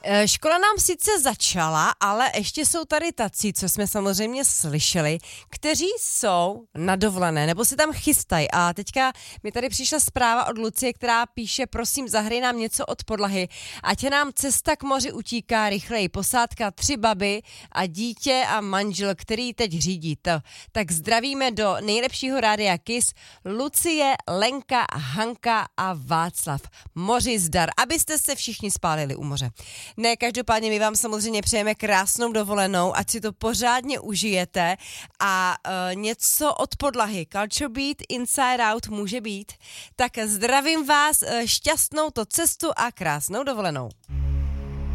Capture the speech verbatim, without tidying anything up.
Škola nám sice začala, ale ještě jsou tady tací, co jsme samozřejmě slyšeli, kteří jsou na dovolené, nebo se tam chystají. A teďka mi tady přišla zpráva od Lucie, která píše, prosím, zahraj nám něco od podlahy, ať nám cesta k moři utíká rychleji. Posádka, tři baby a dítě a manžel, který teď řídí to. Tak zdravíme do nejlepšího rádia Kiss Lucie, Lenka, Hanka a Václav. Moři zdar, abyste se všichni spálili u moře. Ne, každopádně my vám samozřejmě přejeme krásnou dovolenou, ať si to pořádně užijete a uh, něco od podlahy, Culture Beat, Inside Out může být. Tak zdravím vás, šťastnou to cestu a krásnou dovolenou.